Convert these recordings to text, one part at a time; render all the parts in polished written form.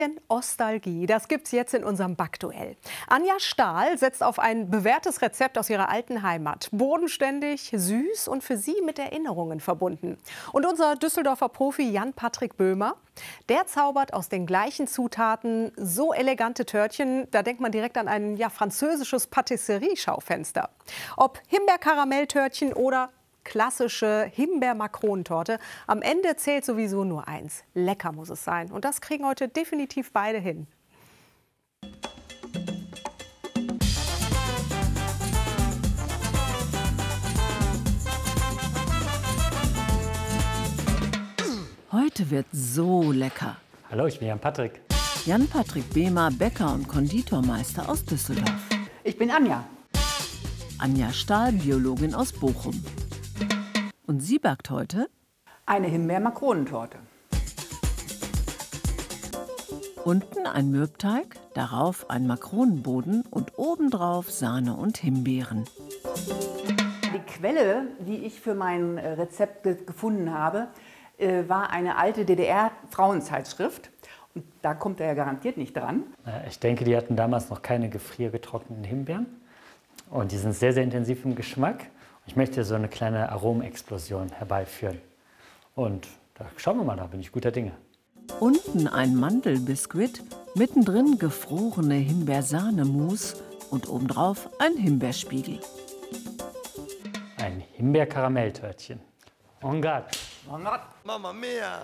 Ostalgie, das gibt's jetzt in unserem Backduell. Anja Stahl setzt auf ein bewährtes Rezept aus ihrer alten Heimat. Bodenständig, süß und für sie mit Erinnerungen verbunden. Und unser Düsseldorfer Profi Jan-Patrick Böhmer, der zaubert aus den gleichen Zutaten so elegante Törtchen, da denkt man direkt an ein französisches Patisserie-Schaufenster. Ob Himbeer-Karamelltörtchen oder klassische Himbeer-Makronentorte. Am Ende zählt sowieso nur eins. Lecker muss es sein. Und das kriegen heute definitiv beide hin. Heute wird so lecker. Hallo, ich bin Jan-Patrick. Jan-Patrick Böhmer, Bäcker und Konditormeister aus Düsseldorf. Ich bin Anja. Anja Stahl, Biologin aus Bochum. Und sie backt heute eine Himbeer-Makronentorte. Unten ein Mürbteig, darauf ein Makronenboden und obendrauf Sahne und Himbeeren. Die Quelle, die ich für mein Rezept gefunden habe, war eine alte DDR-Frauenzeitschrift. Und da kommt er ja garantiert nicht dran. Ich denke, die hatten damals noch keine gefriergetrockneten Himbeeren. Und die sind sehr, sehr intensiv im Geschmack. Ich möchte so eine kleine Aromexplosion herbeiführen. Und da schauen wir mal, da bin ich guter Dinge. Unten ein Mandelbiskuit, mittendrin gefrorene Himbeersahnemousse und obendrauf ein Himbeerspiegel. Ein Himbeer-Karamelltörtchen. En garde. En garde. Mamma mia!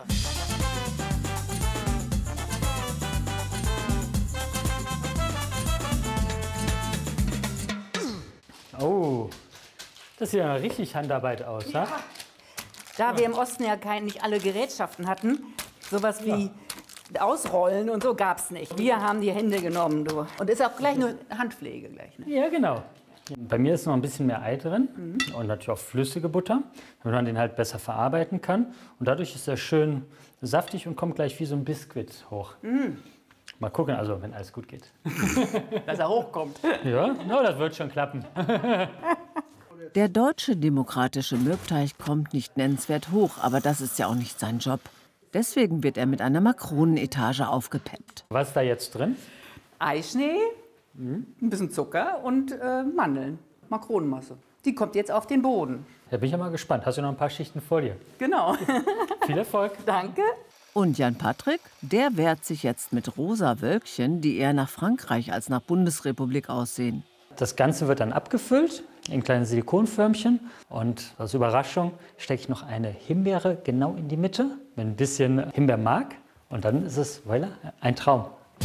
Oh, das sieht ja richtig Handarbeit aus, ja? Da wir im Osten ja nicht alle Gerätschaften hatten, sowas wie Ausrollen und so gab es nicht. Wir haben die Hände genommen, du. Und ist auch gleich nur Handpflege gleich, ne? Ja, genau. Bei mir ist noch ein bisschen mehr Ei drin und natürlich auch flüssige Butter, damit man den halt besser verarbeiten kann. Und dadurch ist er schön saftig und kommt gleich wie so ein Biskuit hoch. Mal gucken, also wenn alles gut geht. Dass er hochkommt. Ja, no, das wird schon klappen. Der deutsche demokratische Mürbteig kommt nicht nennenswert hoch, aber das ist ja auch nicht sein Job. Deswegen wird er mit einer Makronenetage aufgepeppt. Was ist da jetzt drin? Eischnee, ein bisschen Zucker und Mandeln, Makronenmasse. Die kommt jetzt auf den Boden. Da bin ich ja mal gespannt. Hast du noch ein paar Schichten vor dir? Genau. Viel Erfolg. Danke. Und Jan-Patrick, der wehrt sich jetzt mit rosa Wölkchen, die eher nach Frankreich als nach Bundesrepublik aussehen. Das Ganze wird dann abgefüllt in kleine Silikonförmchen. Und als Überraschung stecke ich noch eine Himbeere genau in die Mitte mit ein bisschen Himbeermark. Und dann ist es, voilà, ein Traum.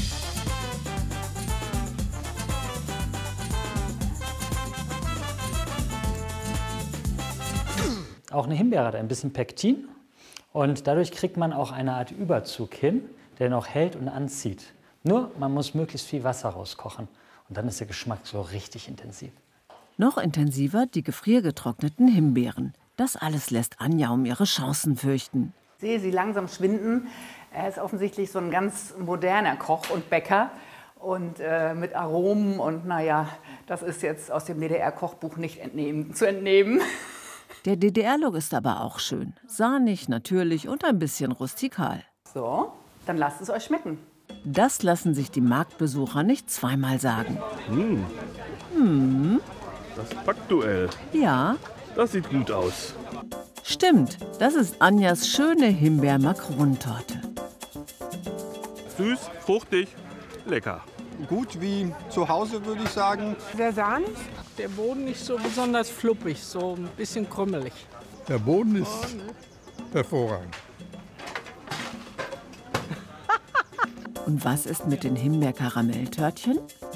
Auch eine Himbeere hat ein bisschen Pektin. Und dadurch kriegt man auch eine Art Überzug hin, der noch hält und anzieht. Nur, man muss möglichst viel Wasser rauskochen. Und dann ist der Geschmack so richtig intensiv. Noch intensiver die gefriergetrockneten Himbeeren. Das alles lässt Anja um ihre Chancen fürchten. Ich sehe sie langsam schwinden. Er ist offensichtlich so ein ganz moderner Koch und Bäcker. Und mit Aromen und naja, das ist jetzt aus dem DDR-Kochbuch nicht zu entnehmen. Der DDR-Look ist aber auch schön. Sahnig, natürlich und ein bisschen rustikal. So, dann lasst es euch schmecken. Das lassen sich die Marktbesucher nicht zweimal sagen. Das Backduell. Ja, Das sieht gut aus. stimmt. Das ist Anjas schöne Himbeer-Makronentorte. Süß, fruchtig, lecker. Gut wie zu Hause, würde ich sagen. Sehr sahnig, der Boden nicht so besonders fluppig, so ein bisschen krümmelig. Der Boden ist hervorragend. Und was ist mit den Himbeer-Karamelltörtchen?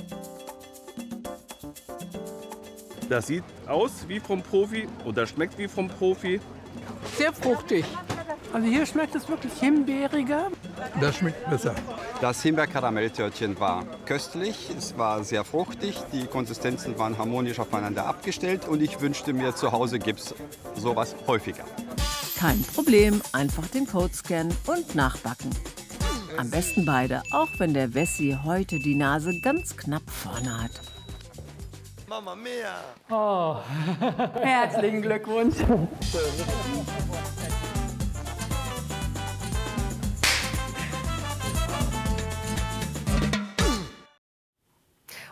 Das sieht aus wie vom Profi und das schmeckt wie vom Profi. Sehr fruchtig. Also hier schmeckt es wirklich himbeeriger. Das schmeckt besser. Das Himbeer-Karamelltörtchen war köstlich, es war sehr fruchtig, die Konsistenzen waren harmonisch aufeinander abgestellt und ich wünschte mir, zu Hause gibt es sowas häufiger. Kein Problem, einfach den Code scannen und nachbacken. Am besten beide, auch wenn der Wessi heute die Nase ganz knapp vorne hat. Mamma mia! Oh. Herzlichen Glückwunsch.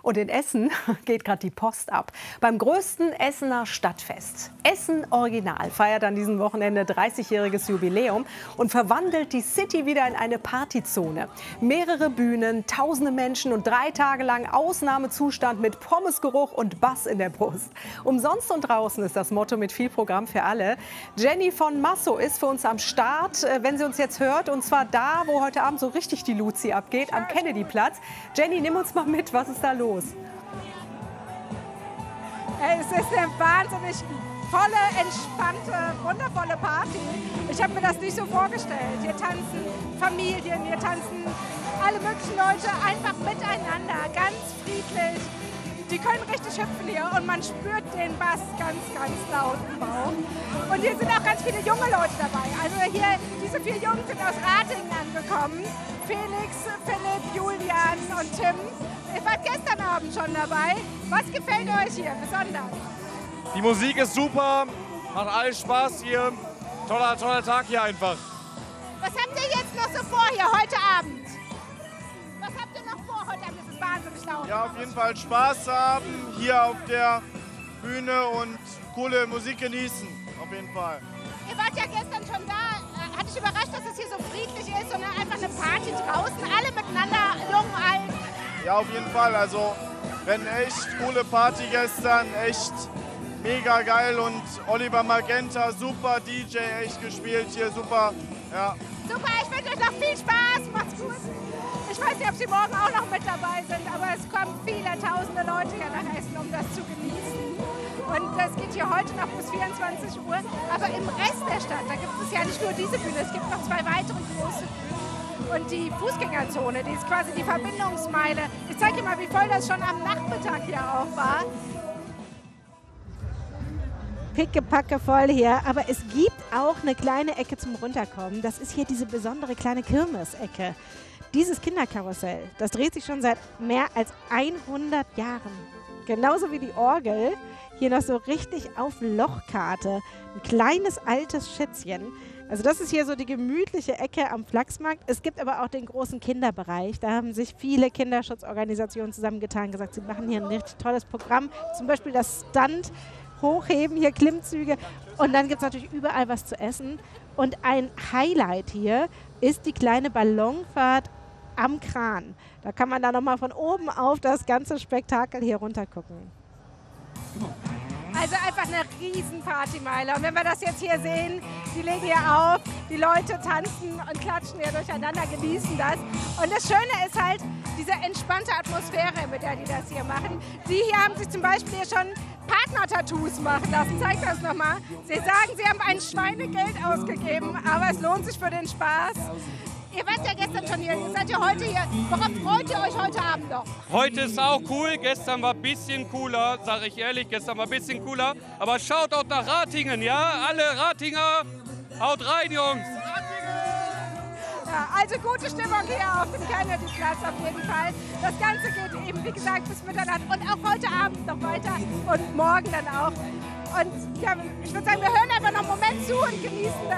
Und in Essen geht gerade die Post ab. Beim größten Essener Stadtfest. Essen Original feiert an diesem Wochenende 30-jähriges Jubiläum und verwandelt die City wieder in eine Partyzone. Mehrere Bühnen, tausende Menschen und 3 Tage lang Ausnahmezustand mit Pommesgeruch und Bass in der Brust. Umsonst und draußen ist das Motto mit viel Programm für alle. Jenny von Masso ist für uns am Start, wenn sie uns jetzt hört. Und zwar da, wo heute Abend so richtig die Luzi abgeht, am Kennedyplatz. Jenny, nimm uns mal mit, was ist da los? Es ist eine wahnsinnig tolle, entspannte, wundervolle Party. Ich habe mir das nicht so vorgestellt. Hier tanzen Familien, hier tanzen alle möglichen Leute einfach miteinander, ganz friedlich. Die können richtig hüpfen hier und man spürt den Bass ganz, ganz laut im Bauch. Und hier sind auch ganz viele junge Leute dabei. Also hier, diese 4 Jungs sind aus Ratingen angekommen. Felix, Philipp, Julian und Tim. Ihr wart gestern Abend schon dabei. Was gefällt euch hier besonders? Die Musik ist super, macht alles Spaß hier. Toller Tag hier einfach. Was habt ihr jetzt noch so vor hier heute Abend? Was habt ihr noch vor heute Abend? Das ist wahnsinnig laut. Ja, auf jeden Fall Spaß haben hier auf der Bühne und coole Musik genießen. Auf jeden Fall. Ihr wart ja gestern schon da. Hat dich überrascht, dass es hier so friedlich ist und einfach eine Party draußen, alle miteinander, jung, alt? Ja, auf jeden Fall. Also, wenn echt coole Party gestern, echt mega geil und Oliver Magenta, super DJ, echt gespielt hier, super. Ja. Super, ich wünsche euch noch viel Spaß, macht's gut. Ich weiß nicht, ob Sie morgen auch noch mit dabei sind, aber es kommen viele tausende Leute hier nach Essen, um das zu genießen. Und das geht hier heute noch bis 24 Uhr. Aber im Rest der Stadt, da gibt es ja nicht nur diese Bühne, es gibt noch 2 weitere große Bühnen. Und die Fußgängerzone, die ist quasi die Verbindungsmeile. Ich zeige dir mal, wie voll das schon am Nachmittag hier auch war. Pickepacke voll hier, aber es gibt auch eine kleine Ecke zum Runterkommen. Das ist hier diese besondere kleine Kirmesecke. Dieses Kinderkarussell, das dreht sich schon seit mehr als 100 Jahren. Genauso wie die Orgel, hier noch so richtig auf Lochkarte. Ein kleines altes Schätzchen. Also das ist hier so die gemütliche Ecke am Flachsmarkt. Es gibt aber auch den großen Kinderbereich. Da haben sich viele Kinderschutzorganisationen zusammengetan, gesagt, sie machen hier ein richtig tolles Programm. Zum Beispiel das Stunt, Hochheben, hier Klimmzüge. Und dann gibt es natürlich überall was zu essen. Und ein Highlight hier ist die kleine Ballonfahrt am Kran. Da kann man dann nochmal von oben auf das ganze Spektakel hier runter gucken. Also einfach eine riesen Partymeile. Und wenn wir das jetzt hier sehen, die legen hier auf, die Leute tanzen und klatschen hier durcheinander, genießen das. Und das Schöne ist halt diese entspannte Atmosphäre, mit der die das hier machen. Die hier haben sich zum Beispiel hier schon Partner-Tattoos machen lassen. Zeig das nochmal. Sie sagen, sie haben ein Schweinegeld ausgegeben, aber es lohnt sich für den Spaß. Ihr wart ja gestern schon hier, ihr seid ja heute hier. Worauf freut ihr euch heute Abend noch? Heute ist auch cool, gestern war ein bisschen cooler, sage ich ehrlich, gestern war ein bisschen cooler. Aber schaut auch nach Ratingen, ja? Alle Ratinger, haut rein, Jungs! Ja, also gute Stimmung hier auf dem Kennedyplatz auf jeden Fall. Das Ganze geht eben, wie gesagt, bis Mitternacht und auch heute Abend noch weiter und morgen dann auch. Und ja, ich würde sagen, wir hören einfach noch einen Moment zu und genießen das.